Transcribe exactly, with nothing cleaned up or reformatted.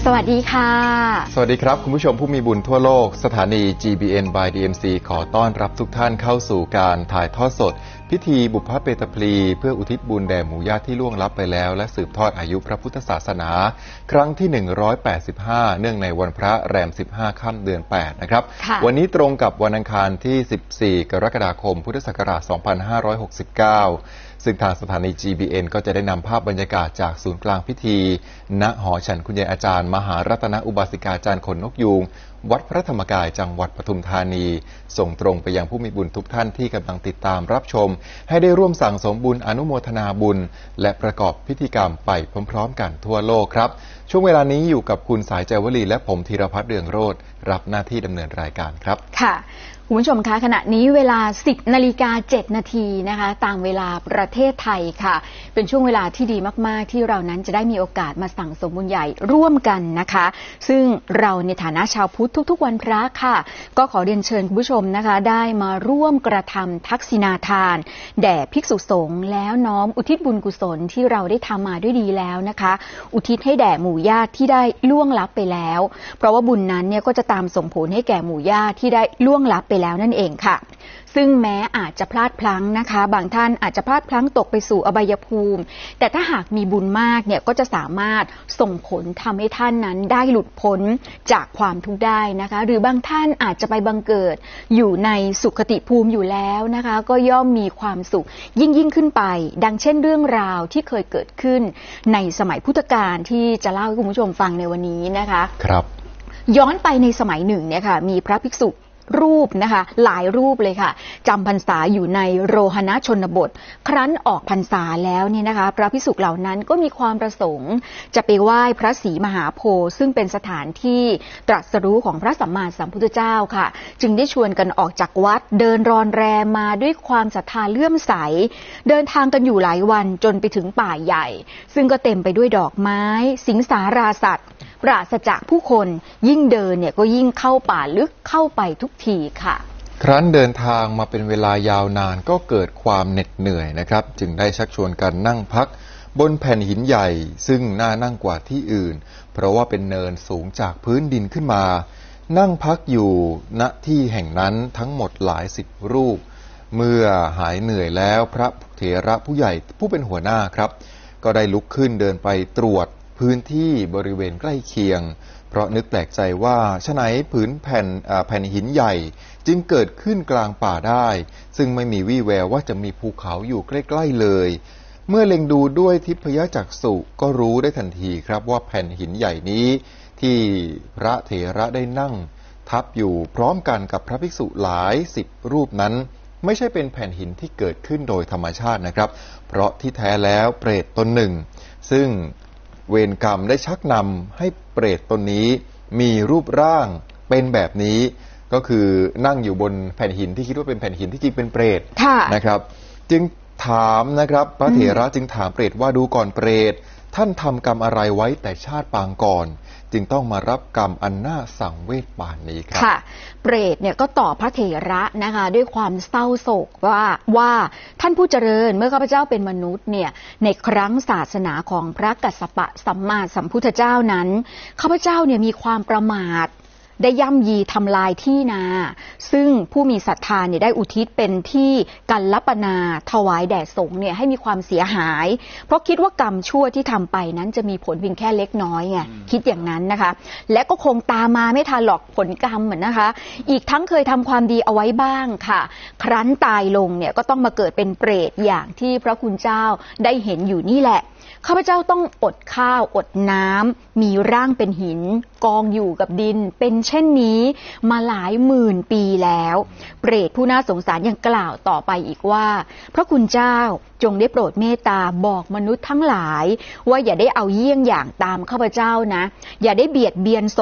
สวัสดีค่ะสวัสดีครับคุณผู้ชมผู้มีบุญทั่วโลกสถานี จี บี เอ็น by ดี เอ็ม ซี ขอต้อนรับทุกท่านเข้าสู่การถ่ายทอดสดพิธีบุพเพตพลีเพื่ออุทิศบุญแด่หมู่ญาติที่ล่วงลับไปแล้วและสืบทอดอายุพระพุทธศาสนาครั้งที่หนึ่งร้อยแปดสิบห้าเนื่องในวันพระแรมสิบห้าค่ำเดือนแปดนะครับวันนี้ตรงกับวันอังคารที่สิบสี่กรกฎาคมพุทธศักราชสองพันห้าร้อยหกสิบเก้าซึ่งทางสถานี จี บี เอ็น ก็จะได้นำภาพบรรยากาศจากศูนย์กลางพิธีณหอฉันคุณยายอาจารย์มหารัตนอุบาสิกาจารย์ขนนกยูงวัดพระธรรมกายจังหวัดปทุมธานีส่งตรงไปยังผู้มีบุญทุกท่านที่กำลังติดตามรับชมให้ได้ร่วมสั่งสมบุญอนุโมทนาบุญและประกอบพิธีกรรมไปพร้อมๆกันทั่วโลกครับช่วงเวลานี้อยู่กับคุณสายใจวลีและผมธีรพัฒน์เรืองโรจน์รับหน้าที่ดำเนินรายการครับค่ะคุณผู้ชมคะขณะนี้เวลา สิบนาฬิกาเจ็ดนาทีนะคะตามเวลาประเทศไทยค่ะเป็นช่วงเวลาที่ดีมากๆที่เรานั้นจะได้มีโอกาสมาสั่งสมบุญใหญ่ร่วมกันนะคะซึ่งเราในฐานะชาวพุทธทุกๆวันพระค่ะก็ขอเรียนเชิญคุณผู้ชมนะคะได้มาร่วมกระทำทักษิณาทานแด่ภิกษุสงฆ์แล้วน้อมอุทิศบุญกุศลที่เราได้ทำมาด้วยดีแล้วนะคะอุทิศให้แด่หมู่ญาติที่ได้ล่วงลับไปแล้วเพราะว่าบุญนั้นเนี่ยก็จะตามส่งผลให้แก่หมู่ญาติที่ได้ล่วงลับไปแล้วนั่นเองค่ะซึ่งแม้อาจจะพลาดพลั้งนะคะบางท่านอาจจะพลาดพลั้งตกไปสู่อบายภูมิแต่ถ้าหากมีบุญมากเนี่ยก็จะสามารถส่งผลทำให้ท่านนั้นได้หลุดพ้นจากความทุกข์ได้นะคะหรือบางท่านอาจจะไปบังเกิดอยู่ในสุคติภูมิอยู่แล้วนะคะก็ย่อมมีความสุขยิ่งยิ่งขึ้นไปดังเช่นเรื่องราวที่เคยเกิดขึ้นในสมัยพุทธกาลที่จะเล่าให้คุณผู้ชมฟังในวันนี้นะคะครับย้อนไปในสมัยหนึ่งเนี่ยค่ะมีพระภิกษุรูปนะคะหลายรูปเลยค่ะจำพรรษาอยู่ในโรหณชนบทครั้นออกพรรษาแล้วเนี่ยนะคะพระภิกษุเหล่านั้นก็มีความประสงค์จะไปไหว้พระศรีมหาโพธิ์ซึ่งเป็นสถานที่ตรัสรู้ของพระสัมมาสัมพุทธเจ้าค่ะจึงได้ชวนกันออกจากวัดเดินรอนแรมมาด้วยความศรัทธาเลื่อมใสเดินทางกันอยู่หลายวันจนไปถึงป่าใหญ่ซึ่งก็เต็มไปด้วยดอกไม้สิงสาราสัตว์ปราศจากผู้คนยิ่งเดินเนี่ยก็ยิ่งเข้าป่าลึกเข้าไปทุกทีค่ะครั้นเดินทางมาเป็นเวลายาวนานก็เกิดความเหน็ดเหนื่อยนะครับจึงได้ชักชวนกันนั่งพักบนแผ่นหินใหญ่ซึ่งน่านั่งกว่าที่อื่นเพราะว่าเป็นเนินสูงจากพื้นดินขึ้นมานั่งพักอยู่ณที่แห่งนั้นทั้งหมดหลายสิบรูปเมื่อหายเหนื่อยแล้วพระเถระผู้ใหญ่ผู้เป็นหัวหน้าครับก็ได้ลุกขึ้นเดินไปตรวจพื้นที่บริเวณใกล้เคียงเพราะนึกแปลกใจว่าฉะไหนผืนแผ่นแผ่นหินใหญ่จึงเกิดขึ้นกลางป่าได้ซึ่งไม่มีวี่แววว่าจะมีภูเขาอยู่ใกล้ๆเลยเมื่อเล็งดูด้วยทิพยจักษุก็รู้ได้ทันทีครับว่าแผ่นหินใหญ่นี้ที่พระเถระได้นั่งทับอยู่พร้อมกันกับพระภิกษุหลายสิบรูปนั้นไม่ใช่เป็นแผ่นหินที่เกิดขึ้นโดยธรรมชาตินะครับเพราะที่แท้แล้วเปรตตนหนึ่งซึ่งเวรกรรมได้ชักนำให้เปรตตนนี้มีรูปร่างเป็นแบบนี้ก็คือนั่งอยู่บนแผ่นหินที่คิดว่าเป็นแผ่นหินที่จริงเป็นเปรตนะครับจึงถามนะครับพระเถระจึงถามเปรตว่าดูก่อนเปรตท่านทำกรรมอะไรไว้แต่ชาติปางก่อนจึงต้องมารับกรรมอันน่าสังเวชปานนี้ครับค่ะเปรตเนี่ยก็ตอบพระเถระนะคะด้วยความเศร้าโศกว่าว่าท่านผู้เจริญเมื่อข้าพเจ้าเป็นมนุษย์เนี่ยในครั้งศาสนาของพระกัสสปะสัมมาสัมพุทธเจ้านั้นข้าพเจ้าเนี่ยมีความประมาทได้ย่ำยีทำลายที่นาซึ่งผู้มีศรัทธาเนี่ยได้อุทิศเป็นที่กัลปนาถวายแด่สงฆ์เนี่ยให้มีความเสียหายเพราะคิดว่ากรรมชั่วที่ทำไปนั้นจะมีผลเพียงแค่เล็กน้อยไงคิดอย่างนั้นนะคะและก็คงตามมาไม่ทันหรอกผลกรรมเหมือนนะคะอีกทั้งเคยทำความดีเอาไว้บ้างค่ะครั้นตายลงเนี่ยก็ต้องมาเกิดเป็นเปรตอย่างที่พระคุณเจ้าได้เห็นอยู่นี่แหละข้าพเจ้าต้องอดข้าวอดน้ำมีร่างเป็นหินกองอยู่กับดินเป็นเช่นนี้มาหลายหมื่นปีแล้วเปรตผู้น่าสงสารยังกล่าวต่อไปอีกว่าพระคุณเจ้าจงได้โปรดเมตตาบอกมนุษย์ทั้งหลายว่าอย่าได้เอาเยี่ยงอย่างตามข้าพเจ้านะอย่าได้เบียดเบียน